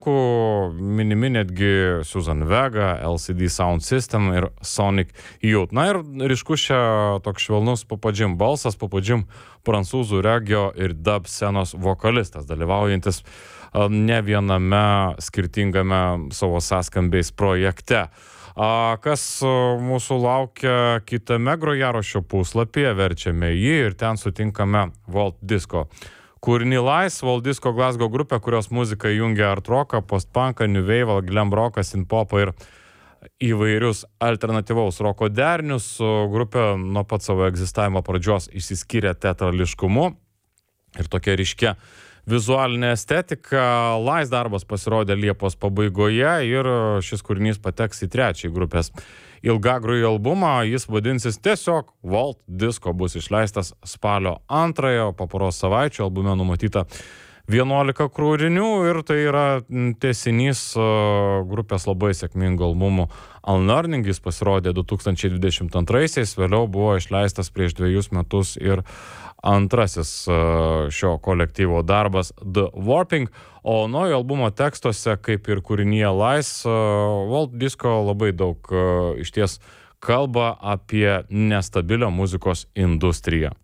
minimi netgi Susan Vega, LCD Sound System ir Sonic Youth. Na ir ryškus čia toks švelnus Papadžim balsas, Papadžim prancūzų regio ir dub scenos vokalistas, dalyvaujantis ne viename skirtingame savo sąskambiais projekte. Kas mūsų laukia kitame grojaraščio puslapyje, verčiame jį ir ten sutinkame Vault Disco kūrinį Lies, Vault Disco Glasgow grupė, kurios muzika jungia art rocką, post-punką, new wave, glam rocką, synth-popą ir įvairius alternatyvaus roko derinius. Grupė nuo pat savo egzistavimo pradžios išsiskyrė teatrališkumu ir tokia ryškia vizualinė estetika. Lies darbas pasirodė Liepos pabaigoje ir šis kūrinys pateks į trečiąjį grupės ilgagrojį albumą. Jis vadinsis tiesiog Vault Disco, bus išleistas spalio 2, po poros savaičių. Albume numatyta 11 kūrinių ir tai yra tęsinys grupės labai sėkmingų albumų Unlearning. Jis pasirodė 2022-aisiais, vėliau buvo išleistas prieš 2 metus ir antrasis šio kolektyvo darbas The Warping. O naujo albumo tekstuose, kaip ir kūrinyje Lies, Vault Disco labai daug išties kalba apie nestabilią muzikos industriją.